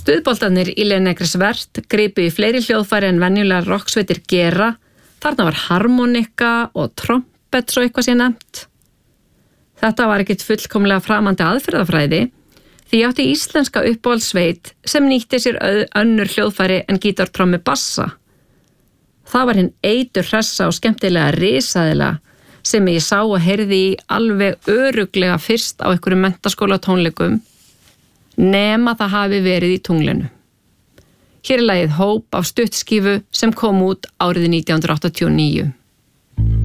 Stuðboltarnir í Lenegrisvert gripu í fleiri hljóðfæri en venjulega rocksveitir gera. Þarna var harmonika og trompet svo eitthvað sé nefnt. Þetta var ekkert fullkomlega framandi aðferðafræði því átti íslenska uppáhaldssveit sem nýtti sér önnur hljóðfæri en gítar, trommu, bassa. Það var hinn eitur hressa og skemmtilega risaðila sem ég sá og heyrði í alveg örugglega fyrst á einhverjum menntaskóla tónleikum nema það hafi verið í tunglinu. Hér er lagið Hope af Stuttskífu sem kom út árið 1989.